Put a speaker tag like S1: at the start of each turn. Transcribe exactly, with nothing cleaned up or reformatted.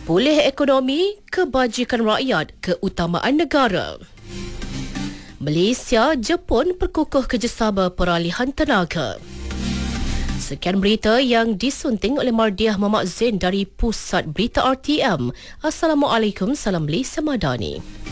S1: Pulih ekonomi, kebajikan rakyat, keutamaan negara. Malaysia, Jepun perkukuh kerjasama peralihan tenaga. Sekian berita yang disunting oleh Mardiah Muhammad Zain dari Pusat Berita R T M. Assalamualaikum, salam Malaysia Madani.